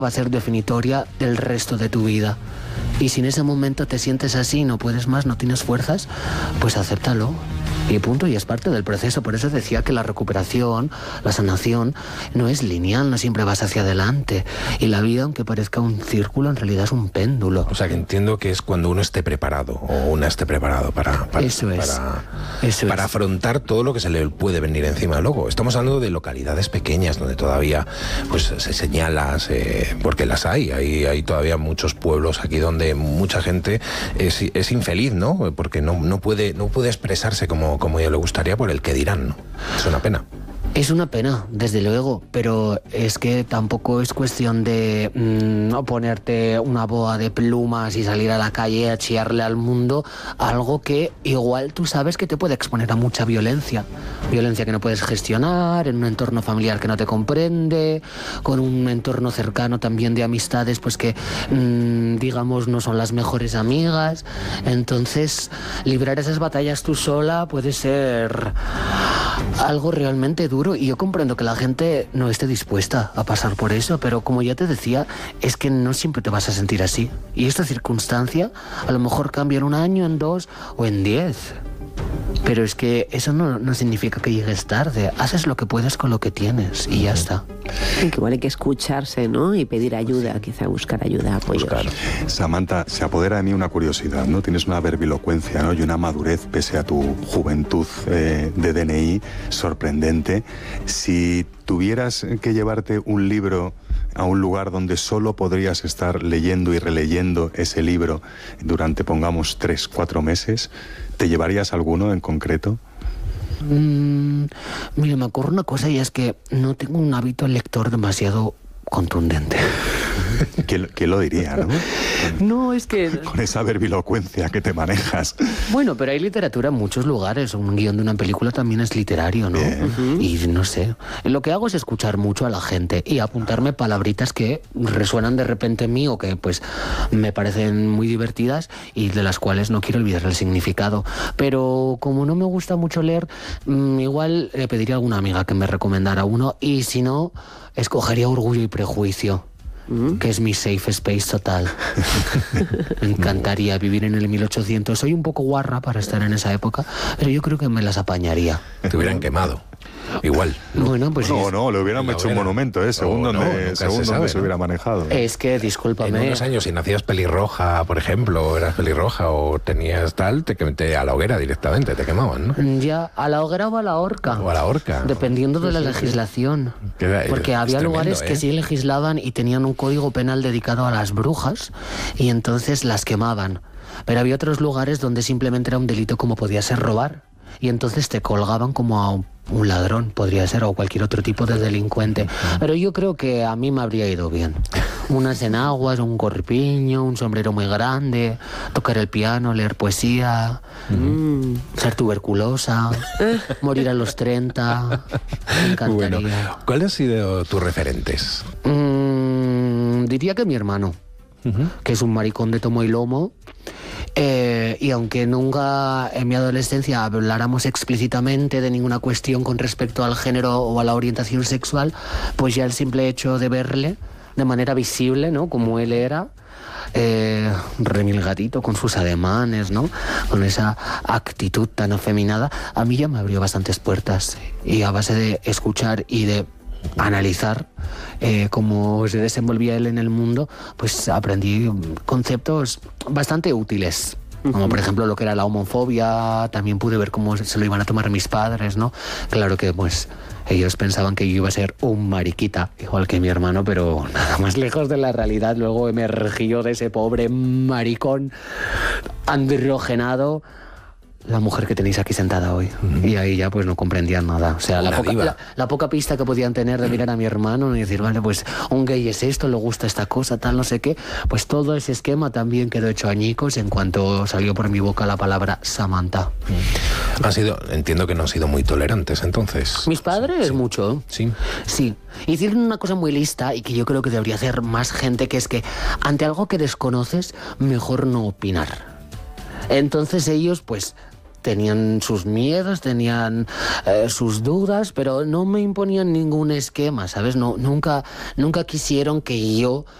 va a ser definitoria del resto de tu vida. Y si en ese momento te sientes así, no puedes más, no tienes fuerzas, pues acéptalo. Y punto, y es parte del proceso. Por eso decía que la recuperación, la sanación, no es lineal, no siempre vas hacia adelante. Y la vida, aunque parezca un círculo, en realidad es un péndulo. O sea, que entiendo que es cuando uno esté preparado, o una esté preparado para afrontar todo lo que se le puede venir encima. Luego, estamos hablando de localidades pequeñas, donde todavía pues se señala, porque las hay todavía muchos pueblos aquí donde mucha gente es infeliz, ¿no? Porque no puede expresarse como ella le gustaría por el que dirán, ¿no? Es una pena. Es una pena, desde luego, pero es que tampoco es cuestión de no ponerte una boa de plumas y salir a la calle a chillarle al mundo algo que igual tú sabes que te puede exponer a mucha violencia. Violencia que no puedes gestionar, en un entorno familiar que no te comprende, con un entorno cercano también de amistades pues que, digamos, no son las mejores amigas. Entonces, librar esas batallas tú sola puede ser algo realmente duro. Y yo comprendo que la gente no esté dispuesta a pasar por eso, pero como ya te decía, es que no siempre te vas a sentir así. Y esta circunstancia a lo mejor cambia en 1 año, en 2 o en 10. Pero es que eso no significa que llegues tarde. Haces lo que puedes con lo que tienes y ya está. Y que igual hay que escucharse, ¿no? Y pedir ayuda, quizá buscar ayuda, apoyos. Samantha, se apodera de mí una curiosidad, ¿no? Tienes una verbilocuencia, ¿no? Y una madurez, pese a tu juventud de DNI, sorprendente. Si tuvieras que llevarte un libro a un lugar donde solo podrías estar leyendo y releyendo ese libro durante, pongamos, 3-4 meses, ¿te llevarías alguno en concreto? Mira, me ocurre una cosa, y es que no tengo un hábito lector demasiado contundente. ¿Quién lo diría, no? No, es que... Con esa verbilocuencia que te manejas. Bueno, pero hay literatura en muchos lugares. Un guión de una película también es literario, ¿no? Y no sé. Lo que hago es escuchar mucho a la gente y apuntarme palabritas que resuenan de repente en mí o que pues me parecen muy divertidas y de las cuales no quiero olvidar el significado. Pero como no me gusta mucho leer, igual le pediría a alguna amiga que me recomendara uno, y si no, escogería Orgullo y Prejuicio, que es mi safe space total. Me encantaría vivir en el 1800. Soy un poco guarra para estar en esa época, pero yo creo que me las apañaría. Te hubieran quemado. Igual. Bueno, pues no, le hubieran hecho un monumento, según donde se hubiera manejado. Es que, discúlpame. En unos años, si nacías pelirroja, por ejemplo, o eras pelirroja o tenías tal, te a la hoguera directamente, te quemaban, ¿no? Ya, a la hoguera o a la horca. O a la horca. Dependiendo de la legislación. Porque había lugares que sí legislaban y tenían un código penal dedicado a las brujas y entonces las quemaban. Pero había otros lugares donde simplemente era un delito, como podía ser robar, y entonces te colgaban como a un ladrón, podría ser, o cualquier otro tipo de delincuente. Pero yo creo que a mí me habría ido bien. Unas enaguas, un corpiño, un sombrero muy grande, tocar el piano, leer poesía, ser tuberculosa, morir a los 30. Me encantaría. Bueno, ¿cuáles han sido tus referentes? Diría que mi hermano, que es un maricón de tomo y lomo. Y aunque nunca en mi adolescencia habláramos explícitamente de ninguna cuestión con respecto al género o a la orientación sexual, pues ya el simple hecho de verle de manera visible, ¿no? Como él era, remilgadito, con sus ademanes, ¿no? Con esa actitud tan afeminada, a mí ya me abrió bastantes puertas. Y a base de escuchar y de analizar cómo se desenvolvía él en el mundo, pues aprendí conceptos bastante útiles. Como por ejemplo lo que era la homofobia. También pude ver cómo se lo iban a tomar mis padres, ¿no? Claro que pues ellos pensaban que yo iba a ser un mariquita, igual que mi hermano, pero nada más lejos de la realidad. Luego emergió de ese pobre maricón androgenado la mujer que tenéis aquí sentada hoy. Y ahí ya pues no comprendían nada. O sea, la poca pista que podían tener de mirar a mi hermano y decir, vale, pues un gay es esto, le gusta esta cosa, tal, no sé qué. Pues todo ese esquema también quedó hecho añicos en cuanto salió por mi boca la palabra Samantha. Entiendo que no han sido muy tolerantes entonces. Mis padres, sí. Mucho. Sí. Sí. Hicieron una cosa muy lista y que yo creo que debería hacer más gente, que es que ante algo que desconoces, mejor no opinar. Entonces ellos, pues, tenían sus miedos, tenían sus dudas, pero no me imponían ningún esquema, ¿sabes? Nunca quisieron que yo